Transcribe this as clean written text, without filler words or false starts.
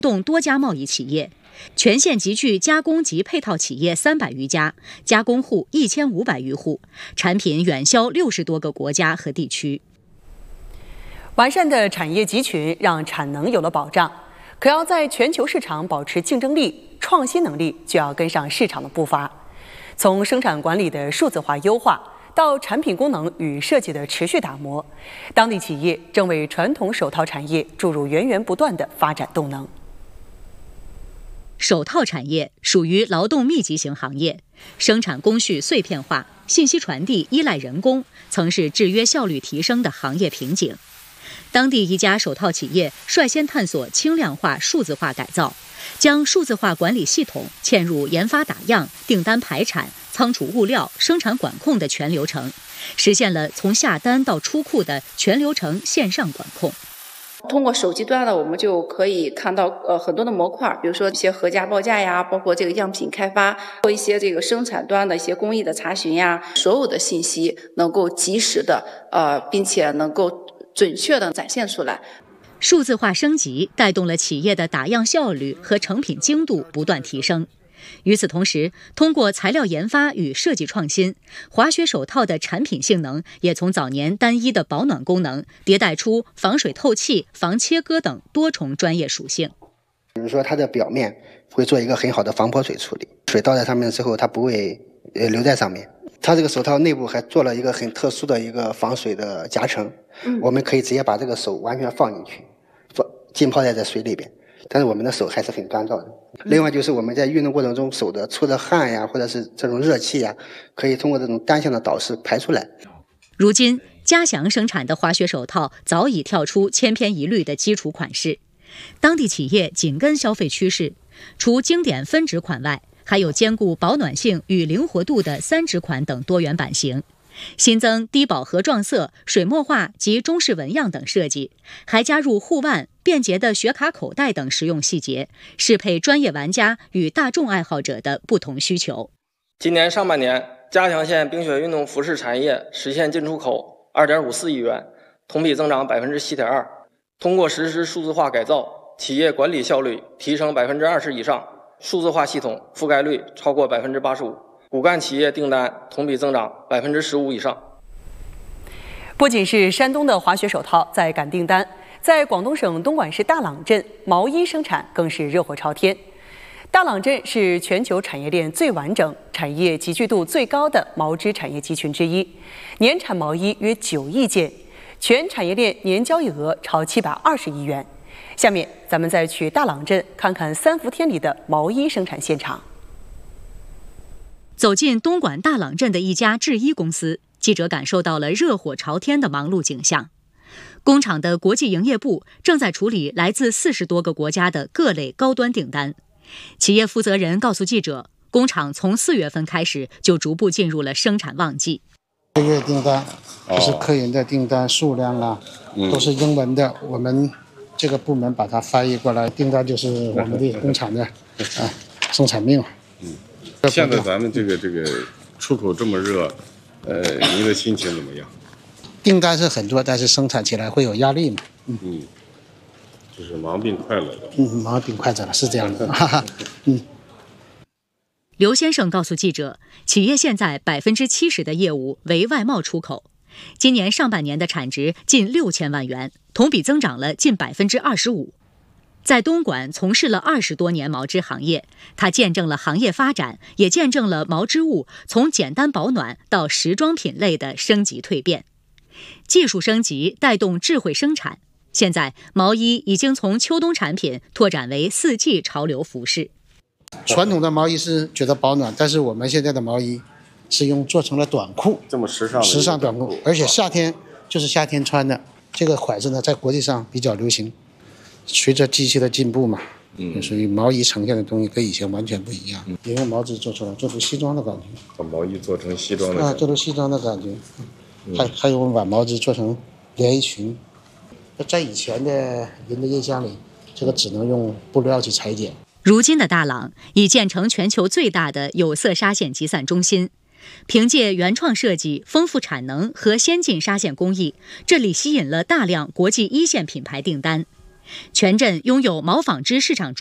动多家贸易企业。全县集聚加工及配套企业300余家，加工户1500余户，产品远销60多个国家和地区。 完善的产业集群让产能有了保障，可要在全球市场保持竞争力，创新能力就要跟上市场的步伐。从生产管理的数字化优化到产品功能与设计的持续打磨，当地企业正为传统手套产业注入源源不断的发展动能。 手套产业属于劳动密集型行业，生产工序碎片化，信息传递依赖人工，曾是制约效率提升的行业瓶颈。当地一家手套企业率先探索轻量化、数字化改造，将数字化管理系统嵌入研发打样、订单排产、仓储物料、生产管控的全流程，实现了从下单到出库的全流程线上管控。 通过手机端呢，我们就可以看到很多的模块，比如说一些核价报价呀，包括这个样品开发，或一些这个生产端的一些工艺的查询呀，所有的信息能够及时的并且能够准确的展现出来。 数字化升级带动了企业的打样效率和成品精度不断提升。与此同时，通过材料研发与设计创新，滑雪手套的产品性能也从早年单一的保暖功能迭代出防水透气、防切割等多重专业属性。 比如说它的表面会做一个很好的防泼水处理，水倒在上面之后它不会留在上面。它这个手套内部还做了一个很特殊的一个防水的夹层，我们可以直接把这个手完全放进去，浸泡在这水里边，但是我们的手还是很干燥的。另外就是我们在运动过程中手的出的汗呀，或者是这种热气呀，可以通过这种单向的导式排出来。 如今嘉祥生产的滑雪手套早已跳出千篇一律的基础款式，当地企业紧跟消费趋势，除经典分指款外，还有兼顾保暖性与灵活度的3指款等多元版型，新增低饱和撞色、水墨画及中式纹样等设计，还加入护腕、便捷的雪卡口袋等实用细节，适配专业玩家与大众爱好者的不同需求。 今年上半年，嘉祥县冰雪运动服饰产业实现进出口2.54亿元，同比增长7.2%。通过实施数字化改造，企业管理效率提升20%以上，数字化系统覆盖率超过85%，骨干企业订单同比增长15%以上。 不仅是山东的滑雪手套在赶订单，在广东省东莞市大朗镇，毛衣生产更是热火朝天。大朗镇是全球产业链最完整、产业集聚度最高的毛织产业集群之一，年产毛衣约9亿件，全产业链年交易额超720亿元。下面咱们再去大朗镇看看3伏天里的毛衣生产现场。 走进东莞大朗镇的一家制衣公司，记者感受到了热火朝天的忙碌景象。工厂的国际营业部正在处理来自40多个国家的各类高端订单。企业负责人告诉记者，工厂从4月份开始就逐步进入了生产旺季。 这月订单就是客人的订单数量啊，都是英文的，我们这个部门把它翻译过来，订单就是我们的工厂的生产命。 现在咱们这个出口这么热，您的心情怎么样？ 订单是很多，但是生产起来会有压力嘛。 就是忙并快乐的。 忙并快乐的，是这样的。 刘先生告诉记者，企业现在70%的业务为外贸出口，今年上半年的产值近6000万元，同比增长了近25%。在东莞从事了20多年毛织行业，他见证了行业发展，也见证了毛织物从简单保暖到时装品类的升级蜕变。技术升级带动智慧生产，现在毛衣已经从秋冬产品拓展为4季潮流服饰。 传统的毛衣是觉得保暖，但是我们现在的毛衣是做成了短裤， 这么时尚短裤，而且夏天就是夏天穿的。这个款式呢，在国际上比较流行。随着机器的进步嘛，所以毛衣呈现的东西跟以前完全不一样。也用毛织做出来，做出西装的感觉。 把毛衣做成西装的感觉。 做出西装的感觉。还有我们把毛织做成连衣裙。在以前的人的印象里，这个只能用布料去裁剪。 如今的大朗已建成全球最大的有色纱线集散中心，凭借原创设计、丰富产能和先进纱线工艺，这里吸引了大量国际1线品牌订单。 全镇拥有毛纺织市场